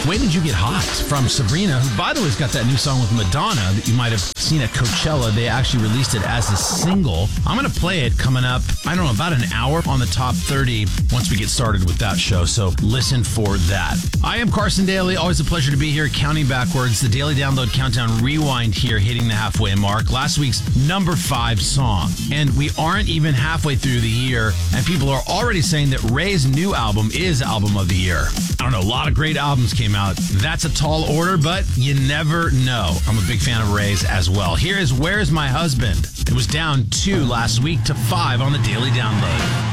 When Did You Get Hot from Sabrina, who, by the way, has got that new song with Madonna that you might have seen at Coachella. They actually released it as a single. I'm going to play it coming up, I don't know, about an hour on the Top 30 once we get started with that show, so listen for that. I am Carson Daly. Always a pleasure to be here, counting backwards. The Daily Download Countdown Rewind here, hitting the halfway mark. Last week's number 5 song. And we aren't even halfway through the year, and people are already saying that Ray's new album is Album of the Year. I don't know, a lot of great albums came out. That's a tall order, but you never know. I'm a big fan of Ray's as well. Here is Where's My Husband? It was down 2 last week to 5 on the Daily Download.